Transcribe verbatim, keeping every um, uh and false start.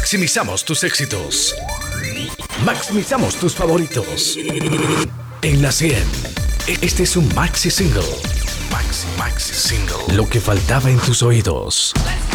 Maximizamos tus éxitos. Maximizamos tus favoritos. En la cien. Este es un maxi single. Maxi, maxi single. Lo que faltaba en tus oídos.